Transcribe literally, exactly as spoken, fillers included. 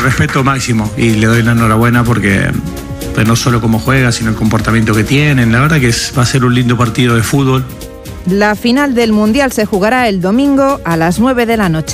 respeto máximo y le doy la enhorabuena porque pues, no solo cómo juega, sino el comportamiento que tienen. La verdad que es, va a ser un lindo partido de fútbol. La final del Mundial se jugará el domingo a las nueve de la noche.